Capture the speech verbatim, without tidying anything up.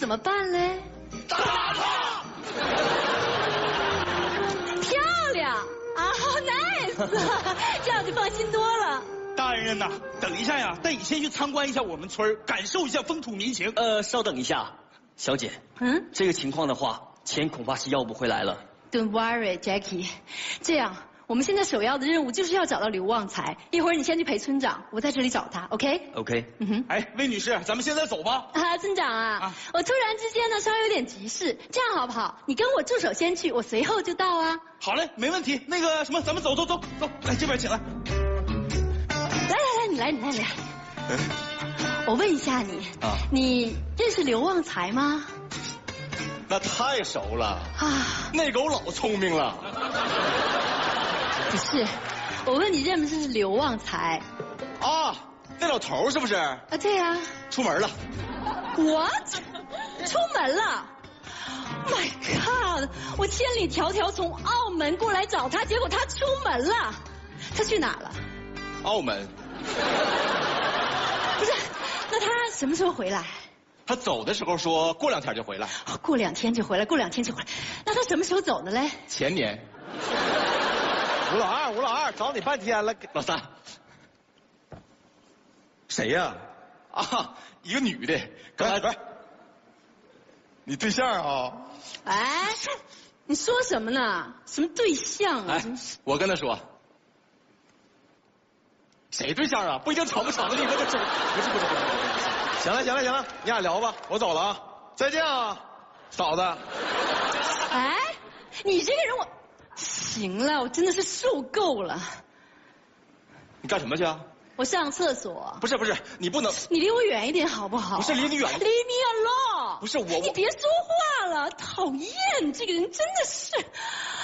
么办嘞？ 打他！ 漂亮啊，好 nice， 这样就放心多了。 大人呐，等一下呀，带你先去参观一下我们村，感受一下风土民情。 呃，稍等一下，小姐。嗯，这个情况的话，钱恐怕是要不回来了。 Don't worry, Jackie。这样，我们现在首要的任务就是要找到刘旺财。一会儿你先去陪村长，我在这里找他 ，OK？OK。 Okay? 嗯哼。 哎，魏女士，咱们现在走吧。 啊，村长啊，啊我突然之间呢稍微有点急事，这样好不好？你跟我助手先去，我随后就到啊。 好嘞，没问题。那个什么，咱们走走走走，来这边请来。 来来来，你来你来你来。嗯、我问一下你，啊，你认识刘旺财吗？ 那太熟了啊！那狗老聪明了。 不是，我问你认不认识刘旺财？ 啊，那老头是不是？啊， 对呀、啊。 出门了。 What？ 出门了 ？My God！ 我千里迢迢从澳门过来找他，结果他出门了。他去哪了？ 澳门。 不是，那他什么时候回来？ 他走的时候说过两天就回来。 哦，过两天就回来，过两天就回来。那他什么时候走的嘞？ 前年。 吴老二，吴老二，找你半天了。 老三。 谁呀？ 啊，一个女的。刚才来，你对象啊？ 哎，你说什么呢？什么对象啊？ 哎，我跟他说。谁对象啊？不一定成不成，你跟他说。不是不是不是。 行了行了行了，你俩聊吧，我走了啊，再见啊，嫂子。 哎，你这个人我，行了，我真的是受够了。 你干什么去啊？ 我上厕所。 不是不是，你不能。 你离我远一点好不好？ 不是离你远。 Leave me alone。 不是我。 你别说话了，讨厌，这个人真的是。